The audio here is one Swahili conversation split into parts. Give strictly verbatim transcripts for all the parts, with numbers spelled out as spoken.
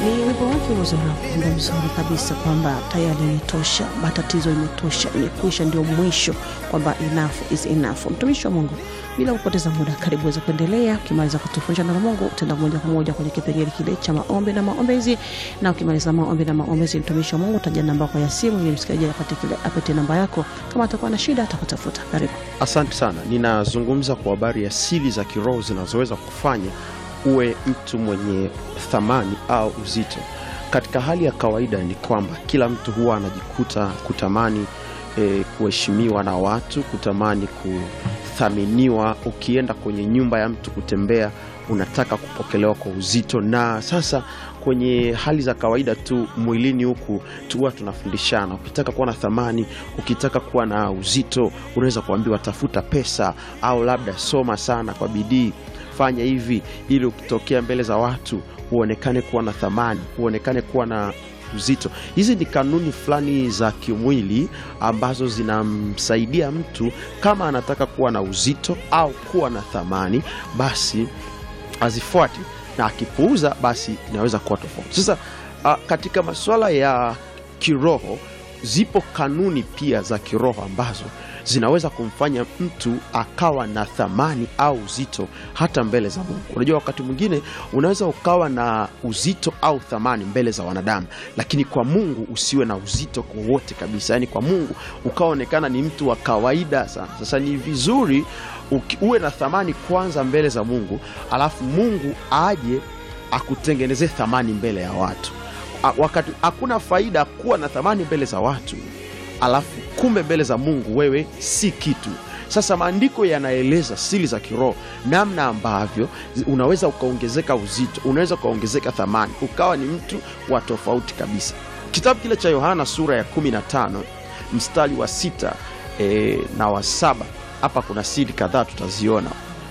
Ni wimbo wake Uzora, wimbo mzuri kabisa kwamba tayari imetosha, matatizo imetosha, imekwisha, ndio mwisho, kwamba enough is enough. Mtumishi wa Mungu, bila kupoteza muda, karibu uweze kuendelea. Ukimaliza kutufundisha neno la Mungu, tenda moja kwa moja kwenye kipengele kile cha maombi na maombezi, na ukimaliza maombi na maombezi, mtumishi wa Mungu taja namba yako ya simu ili msikilizaji apate kile, apate namba yako, kama atakuwa na shida atakutafuta. Karibu. Asante sana. Ninazungumza kwa habari ya siri za kiroho zinazoweza kufanya uwe mtu mwenye thamani au uzito. Katika hali ya kawaida ni kwamba kila mtu huwa anajikuta kutamani e, kuheshimiwa na watu, kutamani kuthaminiwa. Ukienda kwenye nyumba ya mtu kutembea, unataka kupokelewa kwa uzito. Na sasa kwenye hali za kawaida tu mwilini huku tuwa tunafundishana, ukitaka kuwa na thamani, ukitaka kuwa na uzito, unaweza kuambiwa tafuta pesa, au labda soma sana kwa bidii, fanya hivi ili ukitokea mbele za watu uonekane kuwa na thamani, uonekane kuwa na uzito. Hizi ni kanuni fulani za kimwili ambazo zinamsaidia mtu kama anataka kuwa na uzito au kuwa na thamani, basi azifuate, na akipuuza basi inaweza kuwa tofauti. Sasa uh, katika masuala ya kiroho zipo kanuni pia za kiroho ambazo zinaweza kumfanya mtu akawa na thamani au uzito hata mbele za Mungu. Unajua wakati mwingine unaweza ukawa na uzito au thamani mbele za wanadamu, lakini kwa Mungu usiwe na uzito wowote kabisa. Yaani kwa Mungu ukaonekana ni mtu wa kawaida sana. Sasa ni vizuri uwe na thamani kwanza mbele za Mungu, alafu Mungu aje akutengeneze thamani mbele ya watu. Wakati hakuna faida kuwa na thamani mbele za watu alafu kumbe mbele za Mungu wewe si kitu. Sasa maandiko yanaeleza siri za kiroho, namna ambavyo unaweza ukaongezeka uzito, unaweza ukaongezeka thamani, ukawa ni mtu wa tofauti kabisa. Kitabu kile cha Yohana sura ya kumi na tano mstari wa sita e, na wa saba, hapa kuna siri kadhaa tutaziona.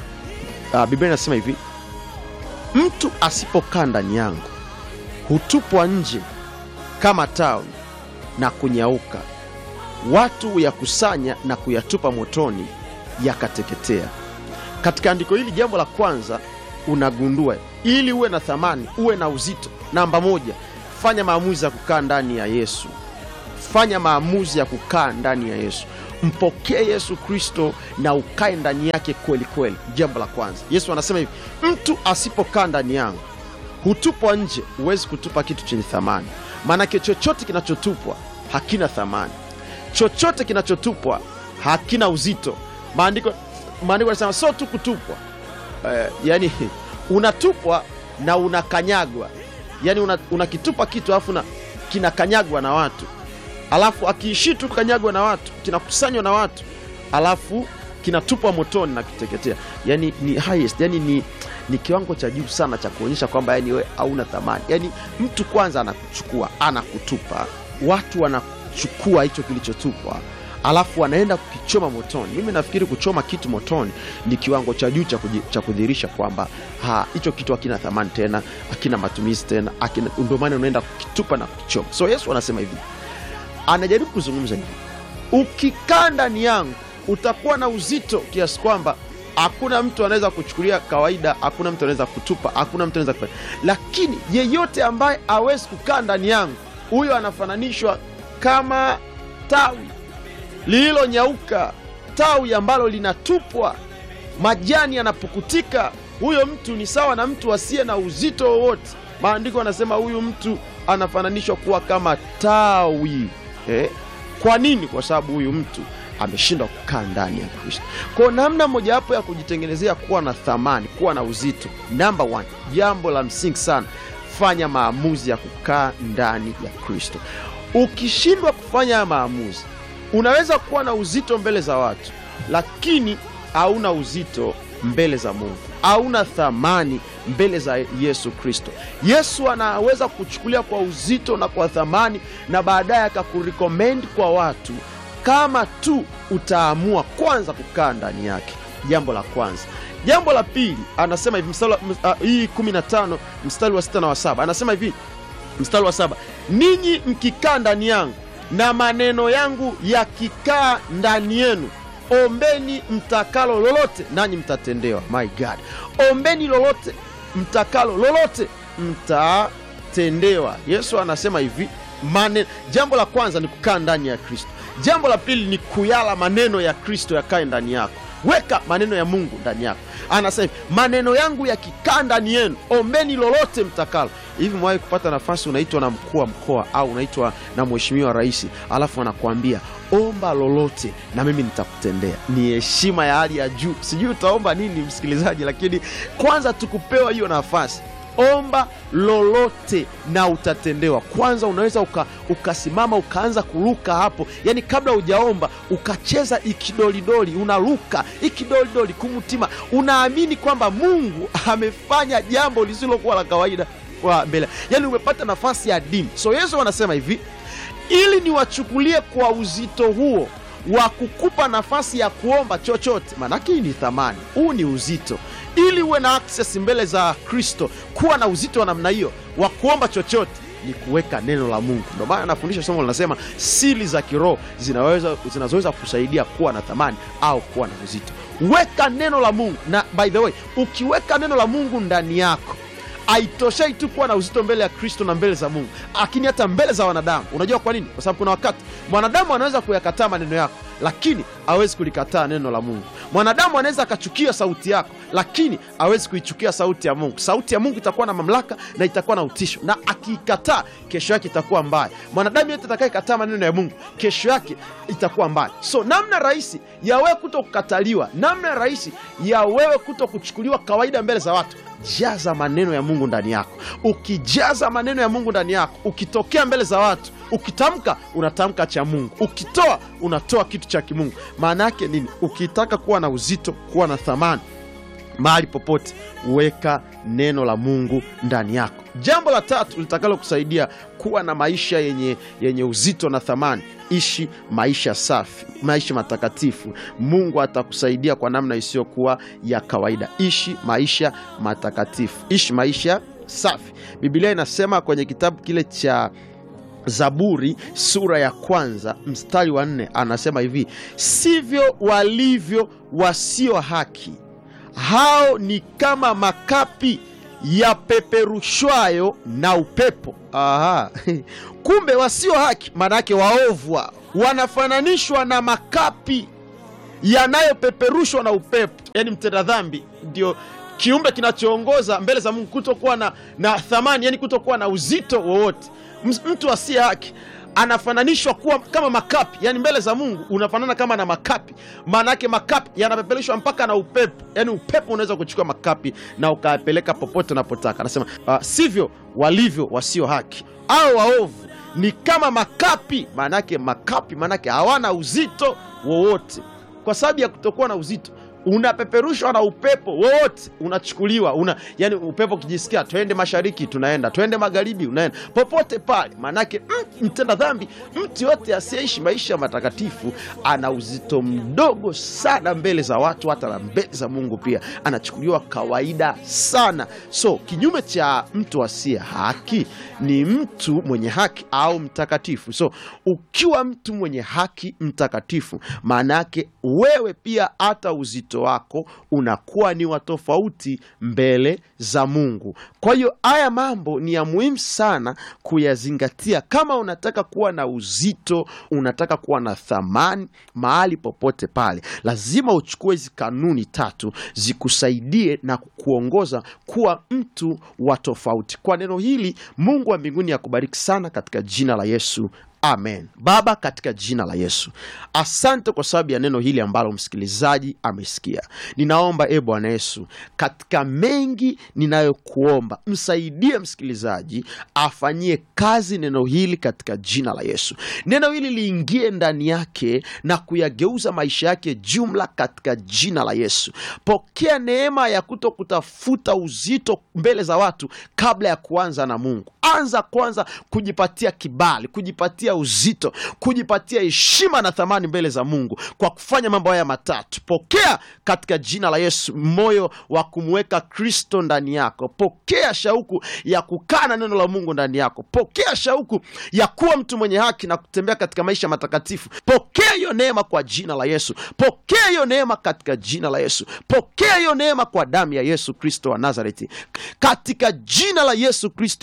Uh, Biblia inasema hivi: mtu asipokaa ndani yangu hutupwa nje kama tawi na kunyauka, watu yakusanya na kuyatupa motoni yakateketea. Katika andiko hili jambo la kwanza unagundua, ili uwe na thamani, uwe na uzito, namba moja, fanya maamuzi ya kukaa ndani ya Yesu. Fanya maamuzi ya kukaa ndani ya Yesu. Mpokee Yesu Kristo na ukae ndani yake kweli kweli. Jambo la kwanza. Yesu anasema hivi: mtu asipokaa ndani yangu hutupwa nje. Huwezi kutupa kitu chenye thamani, maana chochote kinachotupwa hakina thamani. Chochote kinachotupwa hakina uzito. Maandiko maandiko yanasema sio tu kutupwa. Eh, yani unatupwa na unakanyagwa. Yani unakitupa una kitu alafu na kinakanyagwa na watu. Alafu akiishi tu kanyagwa na watu, kinakusanywa na watu, alafu kinatupwa motoni na kiteketea. Yani ni highest, yani ni ni kiwango cha juu sana cha kuonyesha kwamba yani wewe hauna thamani. Yani mtu kwanza anakuchukua, anakutupa, watu wanachukua hicho kilichotupwa, alafu wanaenda kukichoma motoni. Mimi nafikiri kuchoma kitu motoni ni kiwango cha juu cha kudhihirisha kwamba ha hicho kitu hakina thamani tena, hakina matumizi tena, hakina, ndio maana unaenda kukitupa na kukichoma. So Yesu anasema hivi, anajaribu kuzungumza hivi: ukikaa ndani yangu utakuwa na uzito kiasi kwamba hakuna mtu anaweza kuchukulia kawaida, hakuna mtu anaweza kutupa, hakuna mtu anaweza kufanya. Lakini yeyote ambaye hawezi kukaa ndani yangu, huyo anafananishwa kama tawi lililonyauka, tawi ambalo linatupwa, majani yanapukutika. Huyo mtu ni sawa na mtu asiye na uzito wowote. Maandiko yanasema huyu mtu anafananishwa kuwa kama tawi. Eh? Kwa nini? Kwa sababu huyu mtu ameshindwa kukaa ndani ya Kristo. Kwa namna moja hapo ya kujitengenezea kuwa na thamani, kuwa na uzito, number one, jambo la msingi sana, fanya maamuzi ya kukaa ndani ya Kristo. Ukishindwa kufanya maamuzi, unaweza kuwa na uzito mbele za watu, lakini hauna uzito mbele za Mungu, hauna thamani mbele za Yesu Kristo. Yesu anaweza kuchukulia kwa uzito na kwa thamani, na baadaye akakurecommend kwa watu kama tu utaamua kwanza kukaa ndani yake. Jambo la kwanza. Jambo la pili, anasema hivi mstari uh, hii kumi na tano mstari wa sita na wa saba. Anasema hivi mstari wa saba: ninyi mkikaa ndani yangu na maneno yangu yakikaa ndani yenu, ombeni mtakalo lolote nanyi mtatendewa. My God. Ombeni lolote mtakalo lolote mta utatendewa. Yesu anasema hivi, mane, jambo la kwanza ni kukaa ndani ya Kristo. Jambo la pili ni kuyala maneno ya Kristo yakae ndani yako. Weka maneno ya Mungu ndani yako. Anasema maneno yangu yakikaa ndani yenu, ombeni lolote mtakalo. Hivi mwahi kupata nafasi unaitwa na mkuu wa mkoa au unaitwa na mheshimiwa rais, alafu anakuambia omba lolote na mimi nitakutendea? Ni heshima ya hali ya juu. Sijui utaomba nini msikilizaji, lakini kwanza tukupewa hiyo nafasi. Omba lolote na utatendewa. Kwanza unaweza uka, ukasimama ukaanza kuruka hapo. Yaani kabla hujaomba ukacheza ikidolidoli, unaruka ikidolidoli kumutima. Unaamini kwamba Mungu amefanya jambo lisilokuwa la kawaida kwa mbele. Yaani umepata nafasi ya adimu. So Yesu anasema hivi, ili niwachukulie kwa uzito huo wa kukupa nafasi ya kuomba chochote, maana hii ni thamani, huu ni uzito. Ili uwe na access mbele za Kristo, kuwa na uzito wa namna hiyo wa kuomba chochote, ni kuweka neno la Mungu. Ndio maana nafundisha somo linasema siri za kiroho zinaweza zinazoweza kusaidia kuwa na thamani au kuwa na uzito. Weka neno la Mungu. Na by the way, ukiweka neno la Mungu ndani yako, haitoshei tu kuwa na uzito mbele ya Kristo na mbele za Mungu, lakini hata mbele za wanadamu. Unajua kwa nini? Kwa sababu kuna wakati mwanadamu anaweza kuyakataa maneno yako, lakini hawezi kulikataa neno la Mungu. Mwanadamu anaweza akachukia sauti yako, lakini hawezi kuichukia sauti ya Mungu. Sauti ya Mungu itakuwa na mamlaka na itakuwa na utisho, na akikataa kesho yake itakuwa mbaya. Mwanadamu yote atakayekataa maneno ya Mungu, kesho yake itakuwa mbaya. So namna rahisi ya wewe kutokukataliwa, namna rahisi ya wewe kutokuchukuliwa kawaida mbele za watu, jaza maneno ya Mungu ndani yako. Ukijaza maneno ya Mungu ndani yako, ukitokea mbele za watu, ukitamka unatamka cha Mungu, ukitoa unatoa kitu cha kimungu. Maana yake nini? Ukitaka kuwa na uzito, kuwa na thamani mahali popote, weka neno la Mungu ndani yako. Jambo la tatu litakalo kusaidia kuwa na maisha yenye yenye uzito na thamani, ishi maisha safi, maisha matakatifu. Mungu atakusaidia kwa namna isiyokuwa ya kawaida. Ishi maisha matakatifu, ishi maisha safi. Biblia inasema kwenye kitabu kile cha Zaburi sura ya kwanza mstari wa nne, anasema hivi, sivyo walivyo wasio haki, hao ni kama makapi ya peperushwayo na upepo. Aha. Kumbe wasio haki, maana yake waovu, wanafananishwa na makapi yanayopeperushwa na upepo. Yaani mtenda dhambi ndio kiumbe kinachoongoza mbele za Mungu kutokuwa na, na thamani, yani kutokuwa na uzito wowote. Mtu asiye haki anafananishwa kuwa kama makapi, yani mbele za Mungu unafanana kama na makapi. Maana yake makapi yanapeperushwa mpaka na upepo. Yani upepo unaweza kuchukua makapi na ukayapeleka popote unapotaka. Anasema uh, sivyo walivyo wasio haki, au waovu ni kama makapi. Maana yake makapi, maana yake hawana uzito wowote. Kwa sababu ya kutokuwa na uzito, unapeperushwa na upepo wote, unachukuliwa. Una, yani upepo kijisikia twende mashariki tunaenda, twende magharibi unaenda, popote pale. Manake mtenda dhambi, mtu yote asiyeishi maisha matakatifu, ana uzito mdogo sana mbele za watu, hata na mbele za Mungu pia anachukuliwa kawaida sana. So kinyume cha mtu asiye haki ni mtu mwenye haki au mtakatifu. So ukiwa mtu mwenye haki, mtakatifu, maana yake wewe pia hata uzito wako unakuwa ni wa tofauti mbele za Mungu. Kwa hiyo haya mambo ni ya muhimu sana kuyazingatia kama unataka kuwa na uzito, unataka kuwa na thamani mahali popote pale. Lazima uchukue hizi kanuni tatu zikusaidie na kukuongoza kuwa mtu wa tofauti. Kwa neno hili, Mungu wa mbinguni akubariki sana katika jina la Yesu. Amen. Baba, katika jina la Yesu, asante kwa sababu ya neno hili ambalo msikilizaji amesikia. Ninaomba e Bwana Yesu, katika mengi ninayokuomba, msaidie msikilizaji afanyie kazi neno hili katika jina la Yesu. Neno hili liingie ndani yake na kuyageuza maisha yake jumla katika jina la Yesu. Pokea neema ya kutokutafuta uzito mbele za watu kabla ya kuanza na Mungu. Anza kwanza kujipatia kibali, kujipatia uzito, kujipatia heshima na thamani mbele za Mungu kwa kufanya mambo haya matatu. Pokea katika jina la Yesu moyo wa kumweka Kristo ndani yako. Pokea shauku ya kukaa na neno la Mungu ndani yako. Pokea shauku ya kuwa mtu mwenye haki na kutembea katika maisha matakatifu. Pokea hiyo neema kwa jina la Yesu. Pokea hiyo neema katika jina la Yesu. Pokea hiyo neema kwa damu ya Yesu Kristo wa Nazareti. Katika jina la Yesu Kristo wa Nazareti,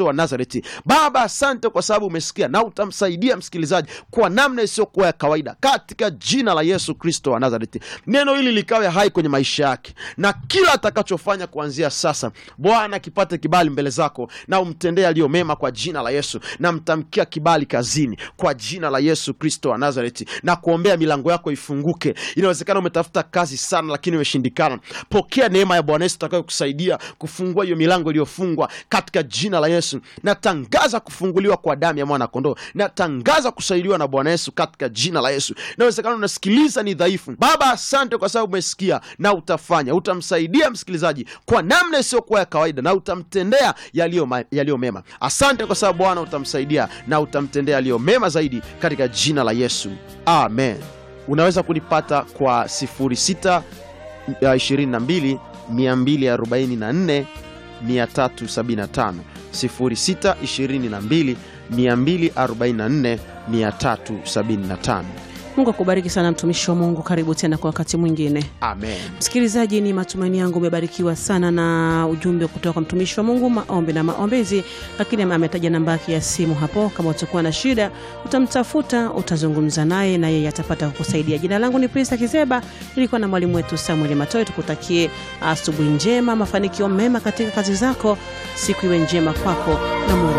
Nazareti. Baba, asante kwa sababu umesikia na utamsaidia msikilizaji kwa namna isiyokuwa ya kawaida, katika jina la Yesu Kristo wa Nazareti. Neno hili likawe hai kwenye maisha yake, na kila atakachofanya kuanzia sasa, Bwana, kipate kibali mbele zako, na umtendee aliyo mema kwa jina la Yesu. Na mtamkia kibali kazini kwa jina la Yesu Kristo wa Nazareti, na kuombea milango yako ifunguke. Inawezekana umetafuta kazi sana lakini imeshindikana. Pokea neema ya Bwana Yesu itakayokusaidia kufungua hiyo milango iliyofungwa katika jina la Yesu. Natangaza kufunguliwa kwa damu ya mwana kondoo. Natangaza kusaidiwa na Bwana Yesu katika jina la Yesu. Inawezekana unasikiliza ni dhaifu. Baba, asante kwa sababu umesikia na utafanya. Utamsaidia msikilizaji kwa namna isiyokuwa ya kawaida, na utamtendea yaliyo yaliyo mema. Asante kwa sababu Bwana utamsaidia na utamtendea yaliyo mema zaidi katika jina la Yesu. Amen. Unaweza kunipata kwa sifuri sita ishirini na mbili mia mbili arobaini na nne mia tatu sabini na tano, sifuri sita ishirini na mbili mia mbili arobaini na nne mia tatu sabini na tano. Mungu akubariki sana mtumishi wa Mungu. Karibu tena kwa wakati mwingine. Amen. Msikilizaji, ni matumaini yangu umebarikiwa sana na ujumbe kutoka kwa mtumishi wa Mungu, maombi na maombezi. Lakini ametaja namba yake ya simu hapo, kama utakuwa na shida utamtafuta, utazungumza naye na yeye atapata kukusaidia. Jina langu ni Prince Kizeba, nilikuwa na mwalimu wetu Samuel Matoe. Tukutakie asubuhi njema, mafanikio mema katika kazi zako, siku iwe njema kwako na Mungu